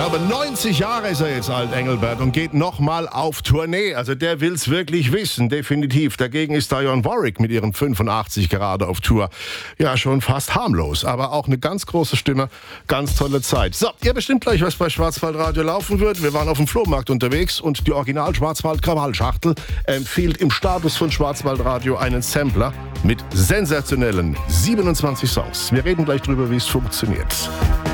glaube, 90 Jahre ist er jetzt alt, Engelbert, und geht nochmal auf Tournee. Also der will's wirklich wissen, definitiv. Dagegen ist Dionne Warwick mit ihren 85 gerade auf Tour. Ja, schon fast harmlos, aber auch eine ganz große Stimme, ganz tolle Zeit. So, ihr bestimmt gleich, was bei Schwarzwaldradio laufen wird. Wir waren auf dem Flohmarkt unterwegs und die Original-Schwarzwald-Krawallschachtel empfiehlt im Status von Schwarzwaldradio einen Sampler mit sensationellen 27 Songs. Wir reden gleich drüber, wie es funktioniert.